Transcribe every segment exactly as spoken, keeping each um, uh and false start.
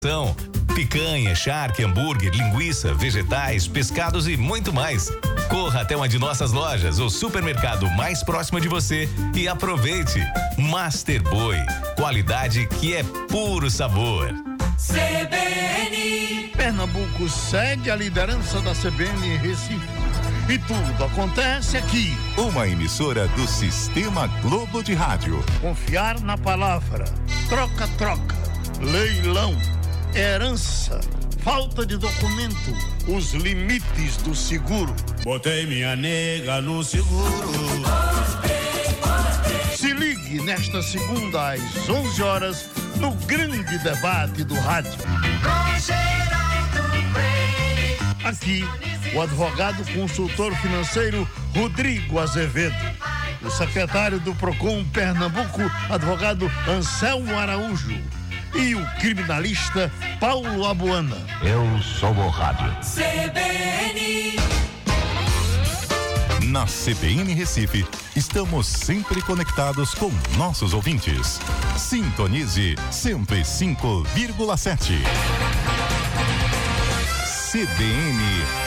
Picanha, charque, hambúrguer, linguiça, vegetais, pescados e muito mais. Corra até uma de nossas lojas ou supermercado mais próximo de você e aproveite. Master Boi, qualidade que é puro sabor. C B N. Pernambuco segue a liderança da C B N em Recife. E tudo acontece aqui. Uma emissora do Sistema Globo de Rádio. Confiar na palavra. Troca-troca. Leilão. Herança. Falta de documento. Os limites do seguro. Botei minha nega no seguro. Se ligue nesta segunda às onze horas no grande debate do rádio. Aqui, o advogado consultor financeiro Rodrigo Azevedo. O secretário do Procon Pernambuco, advogado Anselmo Araújo. E o criminalista Paulo Abuana. Eu sou o rádio. C B N. Na C B N Recife, estamos sempre conectados com nossos ouvintes. Sintonize cento e cinco vírgula sete. C B N,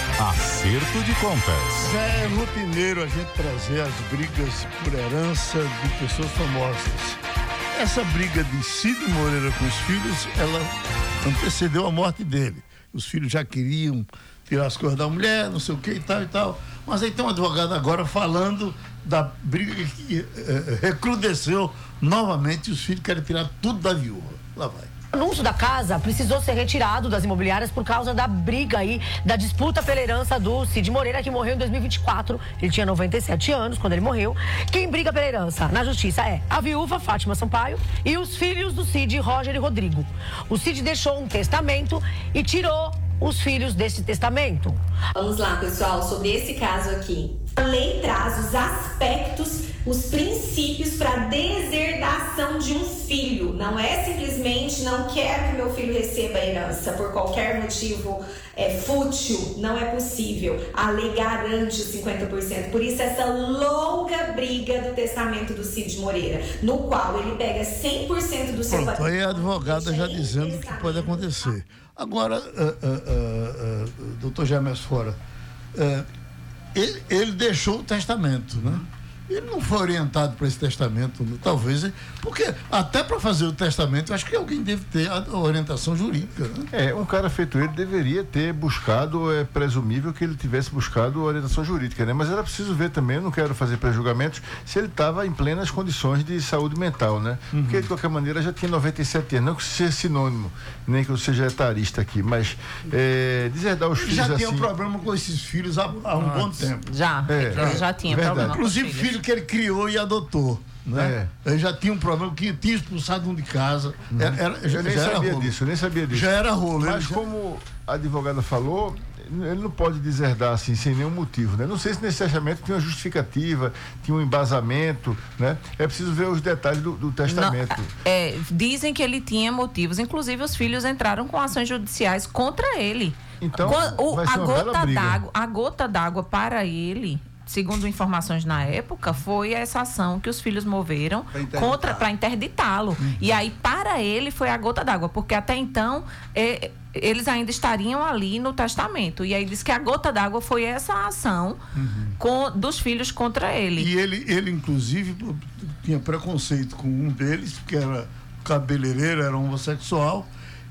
acerto de contas. É rotineiro a gente trazer as brigas por herança de pessoas famosas. Essa briga de Cid Moreira com os filhos, ela antecedeu a morte dele. Os filhos já queriam tirar as coisas da mulher, não sei o que e tal e tal. Mas aí tem um advogado agora falando da briga que eh, recrudesceu novamente. Os filhos querem tirar tudo da viúva. Lá vai. O anúncio da casa precisou ser retirado das imobiliárias por causa da briga aí, da disputa pela herança do Cid Moreira, que morreu em dois mil e vinte e quatro. Ele tinha noventa e sete anos quando ele morreu. Quem briga pela herança na justiça é a viúva Fátima Sampaio e os filhos do Cid, Roger e Rodrigo. O Cid deixou um testamento e tirou os filhos desse testamento. Vamos lá, pessoal, sobre esse caso aqui. A lei traz os aspectos, os princípios para a deserdação de um filho. Não é simplesmente não quero que meu filho receba a herança por qualquer motivo é, fútil. Não é possível. A lei garante os cinquenta por cento. Por isso essa longa briga do testamento do Cid Moreira, no qual ele pega cem por cento do seu Pronto, patrimônio. aí a advogada já dizendo o que pode acontecer. Agora, uh, uh, uh, uh, doutor James Fora, uh, ele, ele deixou o testamento, né? Ele não foi orientado para esse testamento, talvez, porque até para fazer o testamento, eu acho que alguém deve ter a orientação jurídica, né? É, um cara feito ele deveria ter buscado, é presumível que ele tivesse buscado a orientação jurídica, né? Mas era preciso ver também, eu não quero fazer pré-julgamentos, se ele estava em plenas condições de saúde mental, né? Uhum. Porque, de qualquer maneira, já tinha noventa e sete anos, não que seja sinônimo, nem que eu seja etarista aqui, mas é, deserdar os filhos já assim... tinha um problema com esses filhos há, há um ah, bom tempo. Já, é, ele já tinha verdade. problema. Inclusive, filho que ele criou e adotou, né? É. Ele já tinha um problema que tinha expulsado um de casa. Uhum. Era, era, já, eu nem já sabia era disso, eu nem sabia disso. Já era rolo. Mas já... como a advogada falou, ele não pode deserdar assim sem nenhum motivo, né? Não sei se nesse testamento tinha uma justificativa, tinha um embasamento, né? É preciso ver os detalhes do, do testamento. Não, é, dizem que ele tinha motivos, inclusive os filhos entraram com ações judiciais contra ele. Então, o, vai ser a uma gota bela briga. d'água, a gota d'água para ele, segundo informações na época, foi essa ação que os filhos moveram contra para interditá-lo. Uhum. E aí, para ele, foi a gota d'água, porque até então é, eles ainda estariam ali no testamento. E aí diz que a gota d'água foi essa ação uhum. com, dos filhos contra ele. E ele, ele, inclusive, tinha preconceito com um deles, que era cabeleireiro, era homossexual,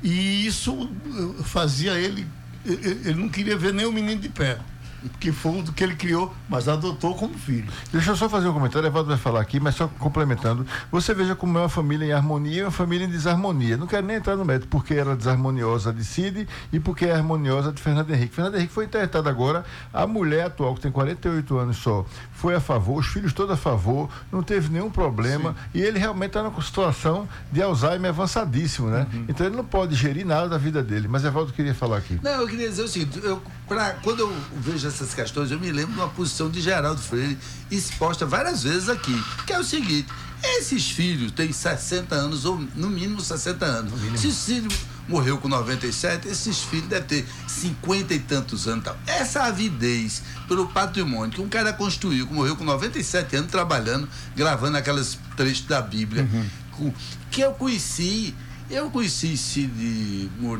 e isso fazia ele. Ele não queria ver nem o menino de pé. Que foi o que ele criou, mas adotou como filho. Deixa eu só fazer um comentário, Evaldo vai falar aqui, mas só complementando. Você veja como é uma família em harmonia e uma família em desarmonia. Não quero nem entrar no mérito porque era desarmoniosa de Cid e porque é harmoniosa de Fernando Henrique. Fernando Henrique foi interditado agora, a mulher atual, que tem quarenta e oito anos só, foi a favor, os filhos todos a favor, não teve nenhum problema. Sim. E ele realmente está numa situação de Alzheimer avançadíssimo, né? Uhum. Então ele não pode gerir nada da vida dele. Mas Evaldo queria falar aqui. Não, eu queria dizer o seguinte, eu, pra, quando eu vejo essas questões, eu me lembro de uma posição de Geraldo Freire exposta várias vezes aqui, que é o seguinte: esses filhos têm sessenta anos, ou no mínimo sessenta anos. Se o Cid morreu com noventa e sete, esses filhos devem ter cinquenta e tantos anos. Tal. Essa avidez pelo patrimônio que um cara construiu, que morreu com noventa e sete anos trabalhando, gravando aquelas trechos da Bíblia, uhum. com, que eu conheci, eu conheci Cid Moreira